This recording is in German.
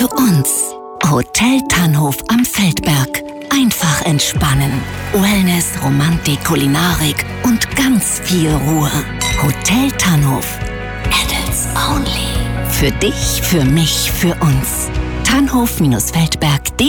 für uns. Hotel Tannhof am Feldberg. Einfach entspannen. Wellness, Romantik, Kulinarik und ganz viel Ruhe. Hotel Tannhof. Adults only. Für dich, für mich, für uns. Tannhof-Feldberg.de